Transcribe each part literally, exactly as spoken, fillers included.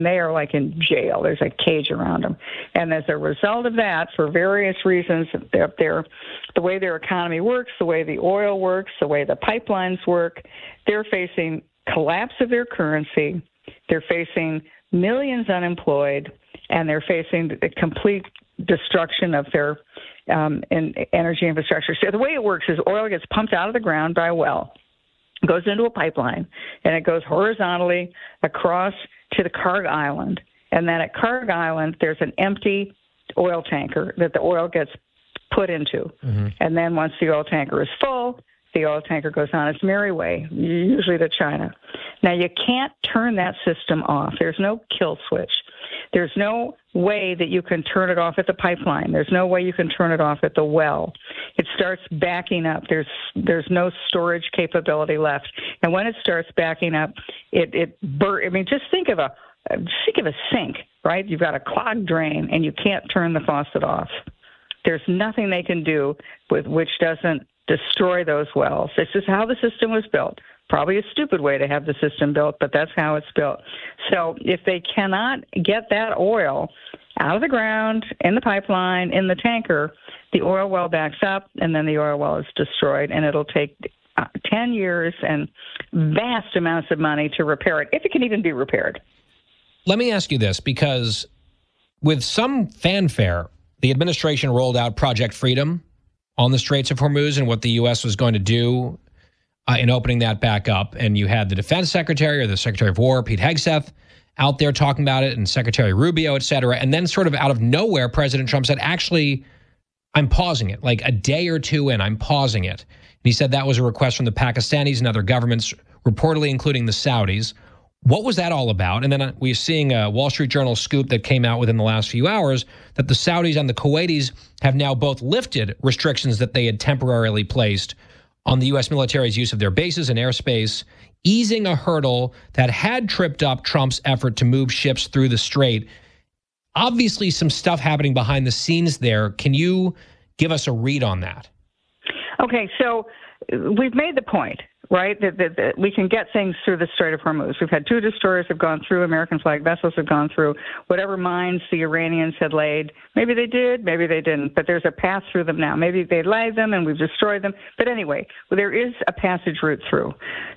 They are like in jail. There's a cage around them. And as a result of that, for various reasons, they're, they're, the way their economy works, the way the oil works, the way the pipelines work, they're facing collapse of their currency. They're facing millions unemployed, and they're facing the complete destruction of their um, in energy infrastructure. So the way it works is oil gets pumped out of the ground by a well, goes into a pipeline, and it goes horizontally across to the Karg Island. And then at Karg Island, there's an empty oil tanker that the oil gets put into. Mm-hmm. And then once the oil tanker is full, the oil tanker goes on its merry way, usually to China. Now, you can't turn that system off. There's no kill switch. There's no way that you can turn it off at the pipeline. There's no way you can turn it off at the well. It starts backing up. There's there's no storage capability left. And when it starts backing up, it it bur- I mean, just think of a just think of a sink, right? You've got a clogged drain, and you can't turn the faucet off. There's nothing they can do with which doesn't destroy those wells. This is how the system was built. Probably a stupid way to have the system built, but that's how it's built. So if they cannot get that oil out of the ground, in the pipeline, in the tanker, the oil well backs up, and then the oil well is destroyed, and it'll take uh, ten years and vast amounts of money to repair it, if it can even be repaired. Let me ask you this, because with some fanfare, the administration rolled out Project Freedom on the Straits of Hormuz and what the U S was going to do uh, in opening that back up. And you had the Defense Secretary or the Secretary of War, Pete Hegseth, out there talking about it, and Secretary Rubio, et cetera. And then sort of out of nowhere, President Trump said, actually, I'm pausing it. Like a day or two in, I'm pausing it. And he said that was a request from the Pakistanis and other governments, reportedly including the Saudis. What was that all about? And then we're seeing a Wall Street Journal scoop that came out within the last few hours that the Saudis and the Kuwaitis have now both lifted restrictions that they had temporarily placed on the U S military's use of their bases and airspace, easing a hurdle that had tripped up Trump's effort to move ships through the strait. Obviously, some stuff happening behind the scenes there. Can you give us a read on that? Okay, so we've made the point, right, that, that, that we can get things through the Strait of Hormuz. We've had two destroyers have gone through, American flag vessels have gone through, whatever mines the Iranians had laid. Maybe they did, maybe they didn't, but there's a path through them now. Maybe they laid them and we've destroyed them. But anyway, well, there is a passage route through.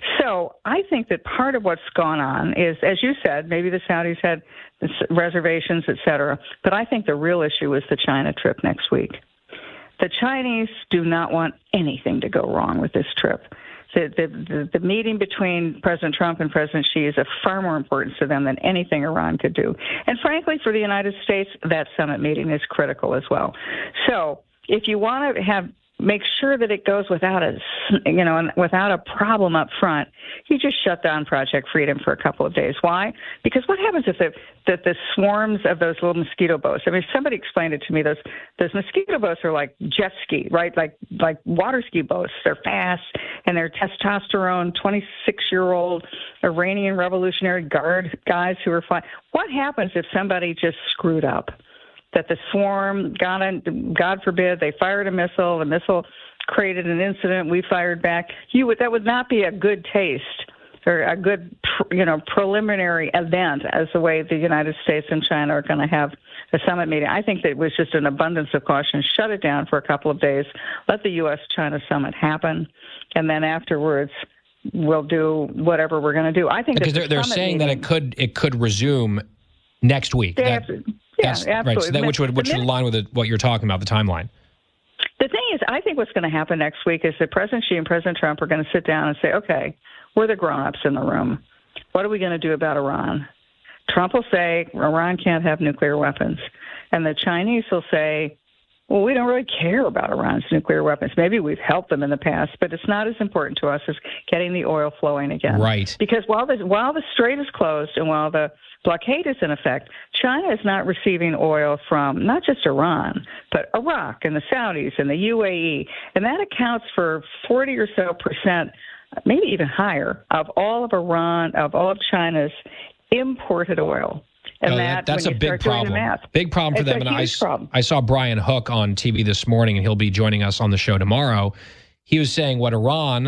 So I think that part of what's gone on is, as you said, maybe the Saudis had reservations, et cetera. But I think the real issue is the China trip next week. The Chinese do not want anything to go wrong with this trip. The, the, the meeting between President Trump and President Xi is of far more importance to them than anything Iran could do. And frankly, for the United States, that summit meeting is critical as well. So if you want to have make sure that it goes without a, you know, without a problem up front, you just shut down Project Freedom for a couple of days. Why? Because what happens if the, the, the swarms of those little mosquito boats, I mean, somebody explained it to me, those those mosquito boats are like jet ski, right? Like like water ski boats. They're fast, and they're testosterone, twenty-six-year-old Iranian Revolutionary Guard guys who are flying. What happens if somebody just screwed up? That the swarm, God, God forbid, they fired a missile, the missile created an incident, we fired back. You would, that would not be a good taste or a good, you know, preliminary event as the way the United States and China are going to have a summit meeting. I think that it was just an abundance of caution. Shut it down for a couple of days. Let the U S China summit happen, and then afterwards we'll do whatever we're going to do. I think because they're, they're saying meeting, that it could it could resume next week. That, Yeah, That's, absolutely. Right, so that, which would which would align with the, what you're talking about, the timeline. The thing is, I think what's going to happen next week is that President Xi and President Trump are going to sit down and say, okay, we're the grown-ups in the room. What are we going to do about Iran? Trump will say, Iran can't have nuclear weapons. And the Chinese will say, well, we don't really care about Iran's nuclear weapons. Maybe we've helped them in the past, but it's not as important to us as getting the oil flowing again. Right. Because while the, while the strait is closed and while the blockade is in effect, China is not receiving oil from not just Iran, but Iraq and the Saudis and the U A E. And that accounts for forty or so percent, maybe even higher, of all of Iran, of all of China's imported oil. And oh, that, that, that's a big problem. Big problem for it's them. And I, problem. I saw Brian Hook on T V this morning, and he'll be joining us on the show tomorrow. He was saying what Iran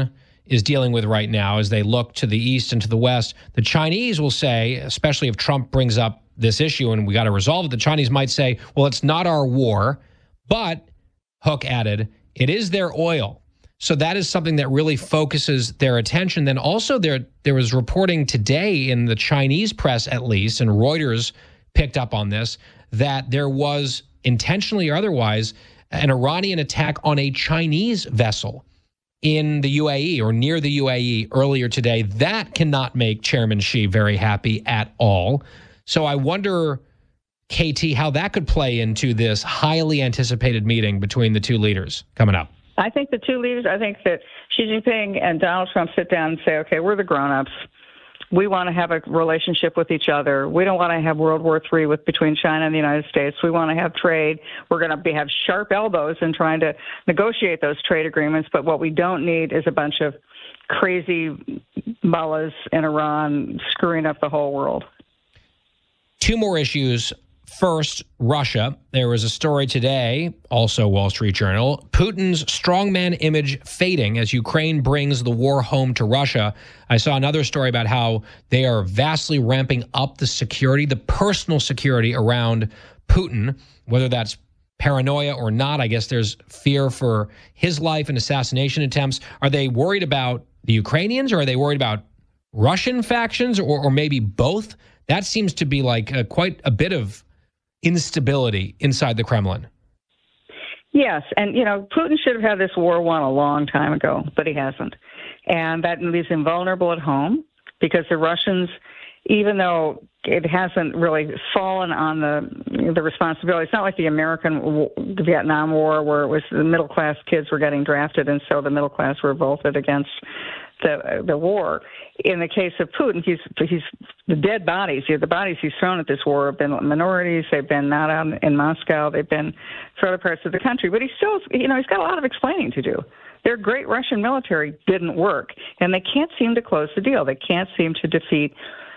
is dealing with right now as they look to the east and to the west. The Chinese will say, especially if Trump brings up this issue and we got to resolve it, the Chinese might say, well, it's not our war, but, Hook added, it is their oil. So that is something that really focuses their attention. Then also there, there was reporting today in the Chinese press, at least, and Reuters picked up on this, that there was intentionally or otherwise an Iranian attack on a Chinese vessel in the U A E or near the U A E earlier today. That cannot make Chairman Xi very happy at all. So I wonder, K T, how that could play into this highly anticipated meeting between the two leaders coming up. I think the two leaders, I think that Xi Jinping and Donald Trump sit down and say, okay, we're the grown-ups. We want to have a relationship with each other. We don't want to have World War Three with between China and the United States. We want to have trade. We're going to be, have sharp elbows in trying to negotiate those trade agreements. But what we don't need is a bunch of crazy mullahs in Iran screwing up the whole world. Two more issues. First, Russia. There was a story today, also Wall Street Journal, Putin's strongman image fading as Ukraine brings the war home to Russia. I saw another story about how they are vastly ramping up the security, the personal security around Putin, whether that's paranoia or not. I guess there's fear for his life and assassination attempts. Are they worried about the Ukrainians, or are they worried about Russian factions, or, or maybe both? That seems to be like a, quite a bit of instability inside the Kremlin. Yes, and, you know, Putin should have had this war won a long time ago, but he hasn't. And that leaves him vulnerable at home because the Russians, even though it hasn't really fallen on the the responsibility, it's not like the American the Vietnam War where it was the middle-class kids were getting drafted and so the middle class revolted against the the war. In the case of Putin, he's he's the dead bodies. The bodies he's thrown at this war have been minorities. They've been not out in Moscow. They've been for other parts of the country. But he's still, you know, he's got a lot of explaining to do. Their great Russian military didn't work, and they can't seem to close the deal. They can't seem to defeat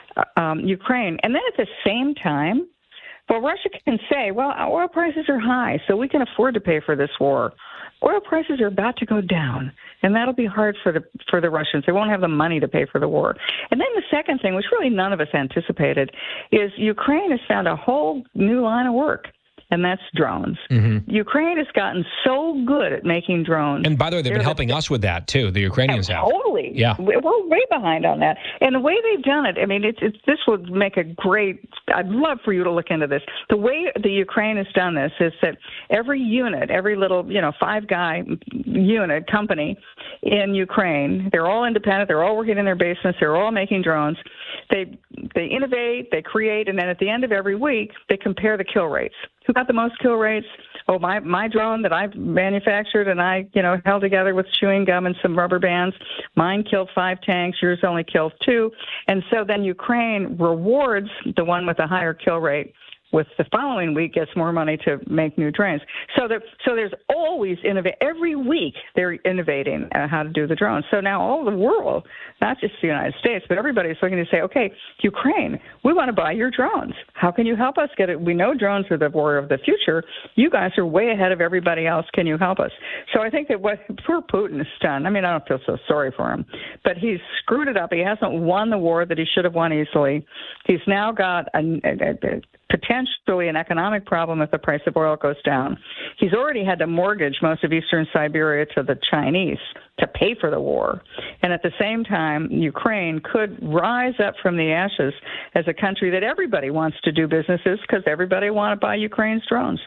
um, Ukraine. And then at the same time, well, Russia can say, well, oil prices are high, so we can afford to pay for this war. Oil prices are about to go down, and that'll be hard for the for the Russians. They won't have the money to pay for the war. And then the second thing, which really none of us anticipated, is Ukraine has found a whole new line of work, and that's drones. Mm-hmm. Ukraine has gotten so good at making drones. And by the way, they've been helping the, us with that, too. The Ukrainians yeah, have. Totally. Yeah. We're way behind on that. And the way they've done it, I mean, it's, it's this would make a great, I'd love for you to look into this. The way the Ukraine has done this is that every unit, every little, you know, five-guy unit company in Ukraine, they're all independent, they're all working in their basements, they're all making drones. They they innovate, they create, and then at the end of every week, they compare the kill rates. Who got the most kill rates? Oh, my my drone that I manufactured and I, you know, held together with chewing gum and some rubber bands. Mine killed five tanks. Yours only killed two. And so then Ukraine rewards the one with the higher kill rate. With the following week, gets more money to make new drones. So there, so there's always innovate. Every week they're innovating uh, how to do the drones. So now all the world, not just the United States, but everybody's looking to say, okay, Ukraine, we want to buy your drones. How can you help us get it? We know drones are the war of the future. You guys are way ahead of everybody else. Can you help us? So I think that what poor Putin has done, I mean, I don't feel so sorry for him, but he's screwed it up. He hasn't won the war that he should have won easily. He's now got a, a, a potentially an economic problem if the price of oil goes down. He's already had to mortgage most of eastern Siberia to the Chinese to pay for the war. And at the same time, Ukraine could rise up from the ashes as a country that everybody wants to do business with because everybody wants to buy Ukraine's drones.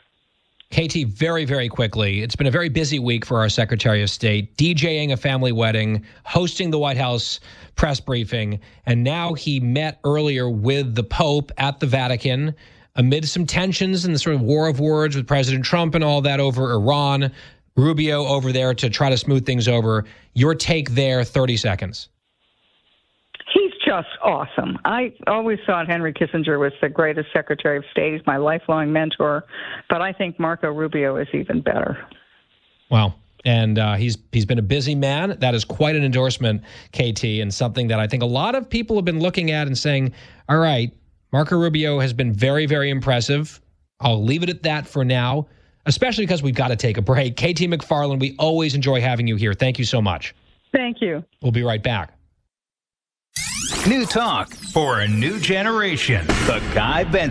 K T, very, very quickly, it's been a very busy week for our Secretary of State, DJing a family wedding, hosting the White House press briefing, and now he met earlier with the Pope at the Vatican amid some tensions and the sort of war of words with President Trump and all that over Iran. Rubio over there to try to smooth things over. Your take there, thirty seconds. He's just awesome. I always thought Henry Kissinger was the greatest Secretary of State. He's my lifelong mentor. But I think Marco Rubio is even better. Wow. And uh, he's he's been a busy man. That is quite an endorsement, K T, and something that I think a lot of people have been looking at and saying, all right, Marco Rubio has been very, very impressive. I'll leave it at that for now, especially because we've got to take a break. K T McFarland, we always enjoy having you here. Thank you so much. Thank you. We'll be right back. New talk for a new generation. The Guy Benson